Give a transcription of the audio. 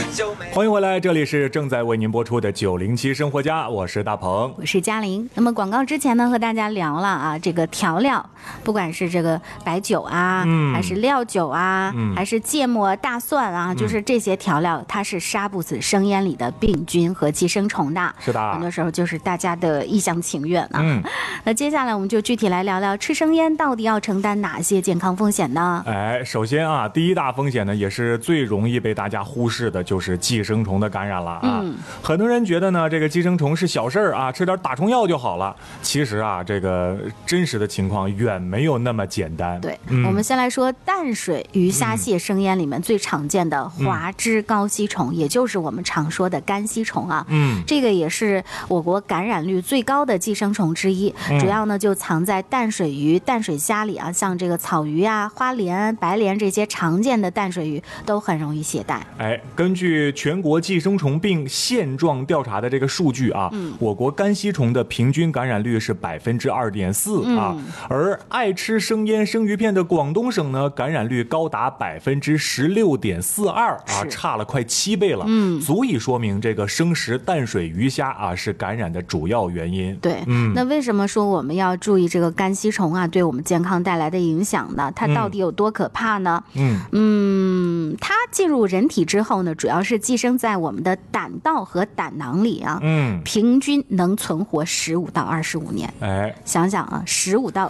欢迎回来，这里是正在为您播出的907生活家，我是大鹏， 我是嘉玲。那么广告之前呢，和大家聊了啊，这个调料，不管是这个白酒啊，还是料酒啊，还是芥末、大蒜啊，就是这些调料，它是杀不死生腌里的病菌和寄生虫的。 是的， 很多时候就是大家的一厢情愿啊。那接下来我们就具体来聊聊吃生腌到底要承担哪些健康风险呢？ 首先啊，第一大风险呢，也是最容易被大家忽视的，就是寄生虫的感染了啊。很多人觉得呢，这个寄生虫是小事儿啊，吃点打虫药就好了。其实啊，这个真实的情况远没有那么简单。 对，我们先来说淡水鱼虾蟹生腌里面最常见的华枝高吸虫，也就是我们常说的干吸虫啊。这个也是我国感染率最高的寄生虫之一，主要呢就藏在淡水鱼、淡水虾里啊，像这个草鱼啊、花鲢、白鲢这些常见的淡水鱼都很容易携带。 根据全国寄生虫病现状调查的这个数据啊，我国干吸虫的平均感染率是2.4%啊，而爱吃生腌生鱼片的广东省呢，感染率高达16.42%啊，差了快7倍了，足以说明这个生食淡水鱼虾啊是感染的主要原因。 对，那为什么说我们要注意这个干吸虫啊对我们健康带来的影响呢？它到底有多可怕呢？它进入人体之后呢，主要是寄生在我们的胆道和胆囊里啊，平均能存活15到25年。想想啊，15到